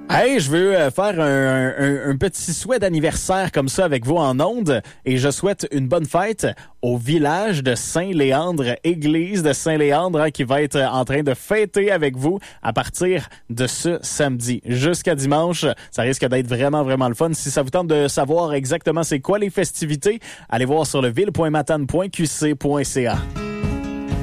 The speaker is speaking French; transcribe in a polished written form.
Hey, je veux faire un petit souhait d'anniversaire comme ça avec vous en ondes et je souhaite une bonne fête au village de Saint-Léandre, église de Saint-Léandre qui va être en train de fêter avec vous à partir de ce samedi jusqu'à dimanche. Ça risque d'être vraiment, vraiment le fun. Si ça vous tente de savoir exactement c'est quoi les festivités, allez voir sur le ville.matane.qc.ca.